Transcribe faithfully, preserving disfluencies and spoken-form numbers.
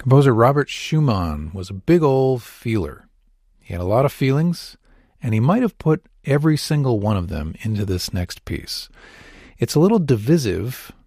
Composer Robert Schumann was a big old feeler. He had a lot of feelings, and he might have put every single one of them into this next piece. It's a little divisive